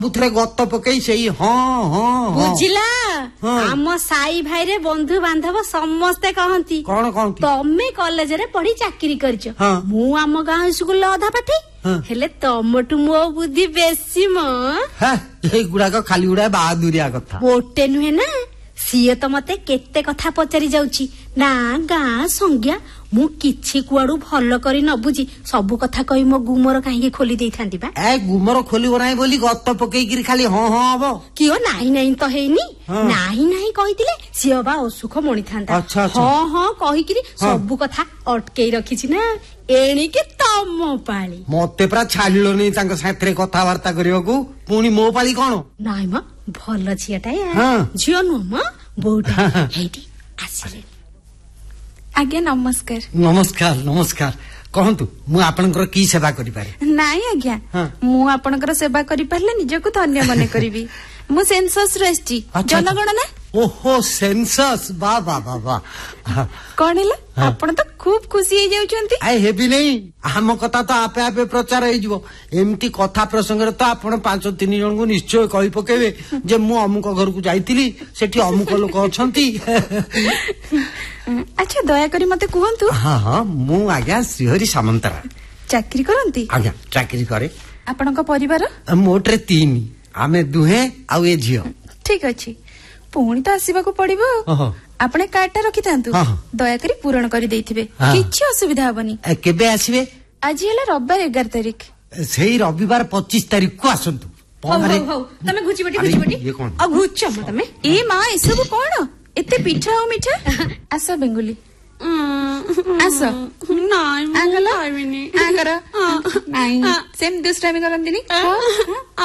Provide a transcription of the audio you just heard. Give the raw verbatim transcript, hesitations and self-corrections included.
बुथरे गत पकई सेई हाँ हाँ बुझिला आम साई भाई रे बंधु बांधव समस्ते कहंती कौन कहंती तमे कॉलेज रे पढ़ी चाकरी करछ मु आम गाँ स्कूल अधा पाठी हेले तमटु मो बुद्धि बेसी म ए गुडाक खाली गुडा बहादुरिया कथा गोटे नुहे ना सीए तो मते केते कथा पचारि जाउची ना गाँ संज्ञा मु किछि कुआडू भल करी न बुझी सब कथा कहि मो गुमर काहे खोली देई थांती बा ए गुमर खोलिबो नाही बोली गत पकई कि खाली हां हां हबो कियो नाही नाही तो हेनी नाही नाही कहितिले सियो बा असुख मणि थांता अच्छा अच्छा हां हां कहि कि सब कथा अटकेई रखिछि ना एणी के तम पाली मते पूरा छाडलो नै तांग साथरे कथा वार्ता करियोकू पुनी मो पाली कोन नाही म भल छियाटा या जियो नु म बोटा हेटी आसिले आज्ञा नमस्कार नमस्कार नमस्कार कहतु मु आपनकर की सेवा करि पारे नाही आज्ञा मु आपनकर सेवा करि पारले निजको धन्य मने करबी मु सेंसस रेस्टी जनगणना ओहो सेंसस बा बा बा बा कोन हेला आपण तो खूब खुशी हे जाउचंती आइ हेबी नै हम कथा तो आपे आपे प्रचार हे जिवो एमती कथा प्रसंग रे तो आपण पांच तीन जन को निश्चय कहि पकेबे जे मु अमुक घर को जाईतिली सेठी अमुक लोक अछंती अच्छा दया करी मते कहंतु हां हां मु आज्ञा श्रीहरि सामंतरा चाकरी करंती आज्ञा चाकरी करे आपण को परिवार मोटरे तीन आमे दुहे आउ ए झियो ठीक अछि पुणी तो आसीबा को पड़िबो आपने कार्डटा रखि तांतु दया करी पूर्ण करी देइथिबे किछि असुविधा हबनी केबे आसीबे आज हेला रविवार ग्यारह तारिख सेही रविवार पच्चीस तारिख को आसंतु हो हो तमे घुचिबटी घुचिबटी आ घुच्छ म तमे ए मां ए सब कोन एते पिठा हो मिठा आसा बेंगुली आसा नाइ आगला आगरा नाइ सेम दुष्टामी करंदिनी